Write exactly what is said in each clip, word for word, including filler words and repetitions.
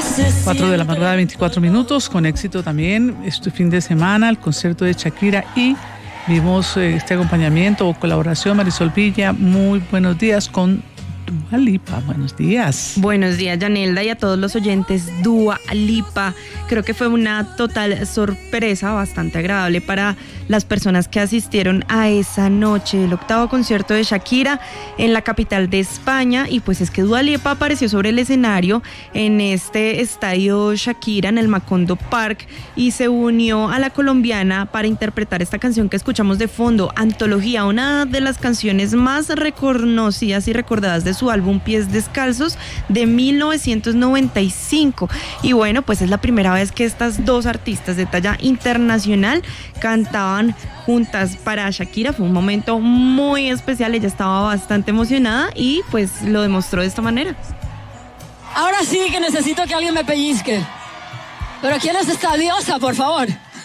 cuatro de la madrugada, veinticuatro minutos, con éxito también este fin de semana, el concierto de Shakira y vimos eh, este acompañamiento o colaboración, Marisol Villa, muy buenos días con Dua Lipa. Buenos días. Buenos días, Yanelda, y a todos los oyentes. Dua Lipa, creo que fue una total sorpresa, bastante agradable para las personas que asistieron a esa noche, el octavo concierto de Shakira en la capital de España. Y pues es que Dua Lipa apareció sobre el escenario en este estadio Shakira, en el Macondo Park, y se unió a la colombiana para interpretar esta canción que escuchamos de fondo, Antología, una de las canciones más reconocidas y recordadas de su álbum Pies Descalzos de mil novecientos noventa y cinco. Y bueno, pues es la primera vez que estas dos artistas de talla internacional cantaban juntas para Shakira. Fue un momento muy especial, ella estaba bastante emocionada y pues lo demostró de esta manera. Ahora sí que necesito que alguien me pellizque. Pero ¿quién es esta diosa, por favor?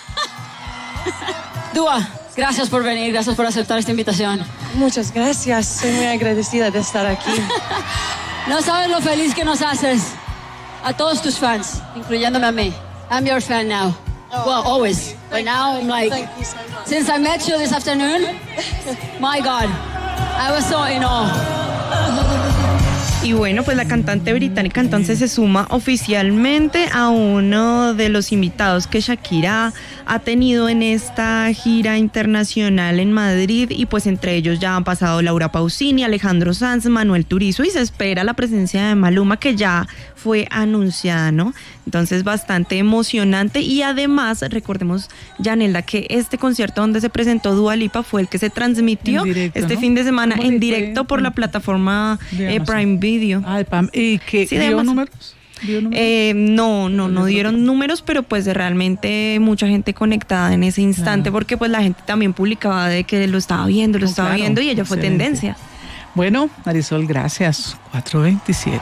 Dua, gracias por venir, gracias por aceptar esta invitación. Muchas gracias, soy muy agradecida de estar aquí. No sabes lo feliz que nos haces a todos tus fans, incluyéndome a mí. I'm your fan now. Well, always. But now I'm like, since I met you this afternoon, my God, I was so in awe. Y bueno, pues la cantante británica entonces se suma oficialmente a uno de los invitados que Shakira ha tenido en esta gira internacional en Madrid, y pues entre ellos ya han pasado Laura Pausini, Alejandro Sanz, Manuel Turizo, y se espera la presencia de Maluma, que ya fue anunciada, ¿no? Entonces bastante emocionante. Y además recordemos, Yanelda, que este concierto donde se presentó Dua Lipa fue el que se transmitió directo, este ¿no? fin de semana en directo por la plataforma eh, Prime Video. Ah, el Pam. ¿Y qué sí, dio números? ¿Dio números? Eh, no, no, no dieron números, pero pues realmente mucha gente conectada en ese instante, claro, porque pues la gente también publicaba de que lo estaba viendo, lo oh, estaba claro, viendo, y ella fue excelente. Tendencia. Bueno, Marisol, gracias. cuatro veintisiete.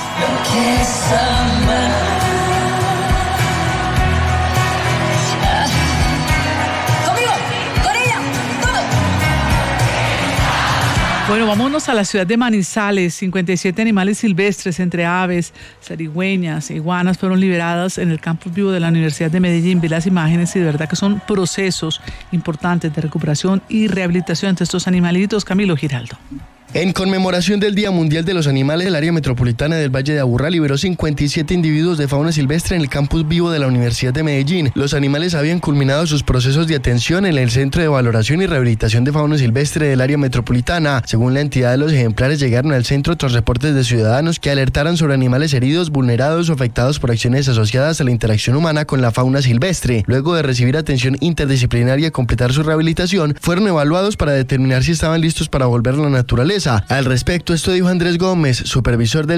Bueno, vámonos a la ciudad de Manizales. cincuenta y siete animales silvestres, entre aves, zarigüeñas, iguanas, fueron liberadas en el campus vivo de la Universidad de Medellín. Vi las imágenes y de verdad que son procesos importantes de recuperación y rehabilitación de estos animalitos. Camilo Giraldo. En conmemoración del Día Mundial de los Animales, el área metropolitana del Valle de Aburrá liberó cincuenta y siete individuos de fauna silvestre en el campus vivo de la Universidad de Medellín. Los animales habían culminado sus procesos de atención en el Centro de Valoración y Rehabilitación de Fauna Silvestre del área metropolitana. Según la entidad, los ejemplares llegaron al centro tras reportes de ciudadanos que alertaran sobre animales heridos, vulnerados o afectados por acciones asociadas a la interacción humana con la fauna silvestre. Luego de recibir atención interdisciplinaria y completar su rehabilitación, fueron evaluados para determinar si estaban listos para volver a la naturaleza. Al respecto, esto dijo Andrés Gómez, supervisor del